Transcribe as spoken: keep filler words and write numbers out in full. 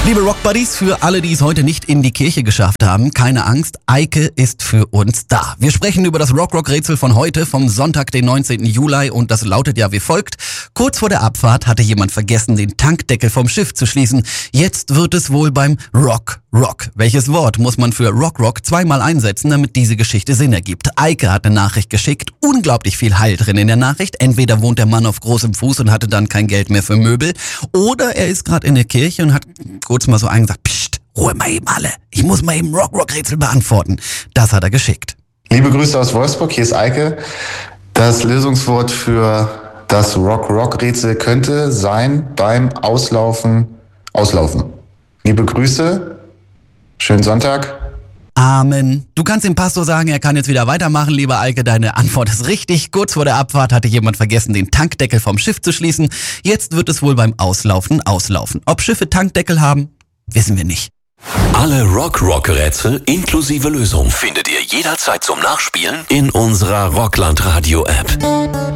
Liebe Rockbuddies, für alle, die es heute nicht in die Kirche geschafft haben, keine Angst, Eike ist für uns da. Wir sprechen über das Rock-Rock-Rätsel von heute, vom Sonntag, den neunzehnten Juli, und das lautet ja wie folgt. Kurz vor der Abfahrt hatte jemand vergessen, den Tankdeckel vom Schiff zu schließen. Jetzt wird es wohl beim Rock-Rock. Welches Wort muss man für Rock-Rock zweimal einsetzen, damit diese Geschichte Sinn ergibt? Eike hat eine Nachricht geschickt, unglaublich viel Heil drin in der Nachricht. Entweder wohnt der Mann auf großem Fuß und hatte dann kein Geld mehr für Möbel, oder er ist gerade in der Kirche und hat kurz mal so eingesagt, psst, Ruhe mal eben alle, ich muss mal eben Rock-Rock-Rätsel beantworten. Das hat er geschickt. Liebe Grüße aus Wolfsburg, hier ist Eike. Das Lösungswort für das Rock-Rock-Rätsel könnte sein beim Auslaufen, Auslaufen. Liebe Grüße, schönen Sonntag. Amen. Du kannst dem Pastor sagen, er kann jetzt wieder weitermachen, lieber Eike, deine Antwort ist richtig. Kurz vor der Abfahrt hatte jemand vergessen, den Tankdeckel vom Schiff zu schließen. Jetzt wird es wohl beim Auslaufen auslaufen. Ob Schiffe Tankdeckel haben, wissen wir nicht. Alle Rock-Rock-Rätsel inklusive Lösung findet ihr jederzeit zum Nachspielen in unserer Rockland Radio App.